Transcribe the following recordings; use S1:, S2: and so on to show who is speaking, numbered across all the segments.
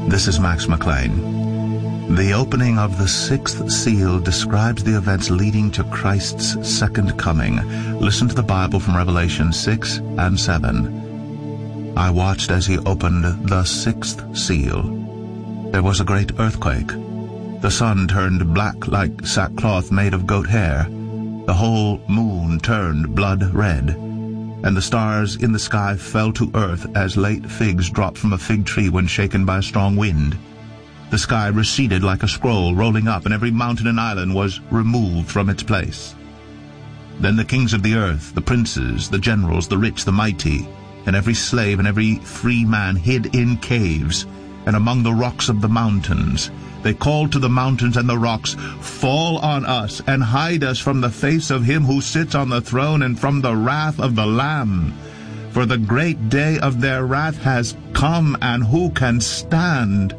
S1: This is Max McLean. The opening of the sixth seal describes the events leading to Christ's second coming. Listen to the Bible from Revelation 6 and 7. I watched as he opened the sixth seal. There was a great earthquake. The sun turned black like sackcloth made of goat hair. The whole moon turned blood red, and the stars in the sky fell to earth as late figs drop from a fig tree when shaken by a strong wind. The sky receded like a scroll rolling up, and every mountain and island was removed from its place. Then the kings of the earth, the princes, the generals, the rich, the mighty, and every slave and every free man hid in caves and among the rocks of the mountains. They called to the mountains and the rocks, "Fall on us, and hide us from the face of him who sits on the throne and from the wrath of the Lamb. For the great day of their wrath has come, and who can stand?"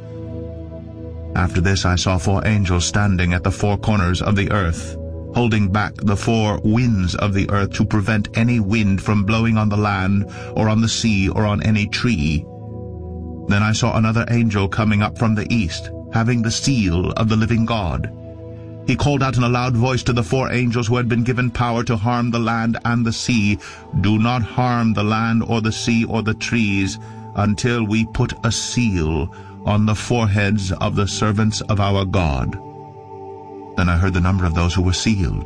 S1: After this I saw 4 angels standing at the 4 corners of the earth, holding back the 4 winds of the earth to prevent any wind from blowing on the land or on the sea or on any tree. Then I saw another angel coming up from the east, having the seal of the living God. He called out in a loud voice to the 4 angels who had been given power to harm the land and the sea, "Do not harm the land or the sea or the trees until we put a seal on the foreheads of the servants of our God." Then I heard the number of those who were sealed,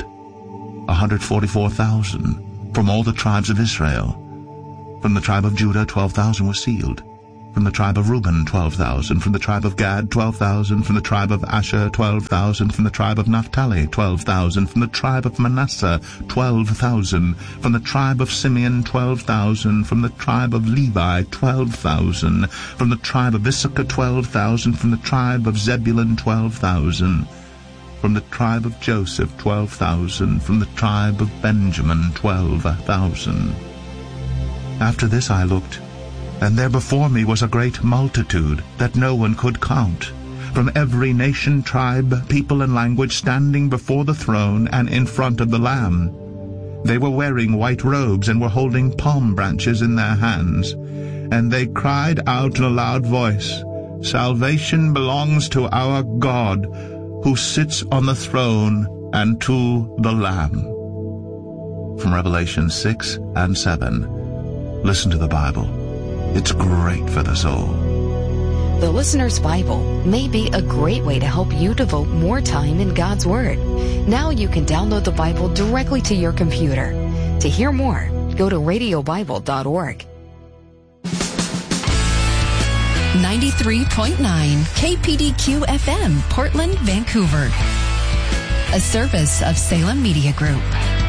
S1: 144,000, from all the tribes of Israel. From the tribe of Judah, 12,000 were sealed. From the tribe of Reuben, 12,000. From the tribe of Gad, 12,000. From the tribe of Asher, 12,000. From the tribe of Naphtali, 12,000. From the tribe of Manasseh, 12,000. From the tribe of Simeon, 12,000. From the tribe of Levi, 12,000. From the tribe of Issachar, 12,000. From the tribe of Zebulun, 12,000. From the tribe of Joseph, 12,000. From the tribe of Benjamin, 12,000. After this I looked, and there before me was a great multitude that no one could count, from every nation, tribe, people, and language, standing before the throne and in front of the Lamb. They were wearing white robes and were holding palm branches in their hands, and they cried out in a loud voice, "Salvation belongs to our God, who sits on the throne, and to the Lamb." From Revelation 6 and 7. Listen to the Bible. It's great for the soul.
S2: The Listener's Bible may be a great way to help you devote more time in God's Word. Now you can download the Bible directly to your computer. To hear more, go to radiobible.org. 93.9 KPDQ FM, Portland, Vancouver. A service of Salem Media Group.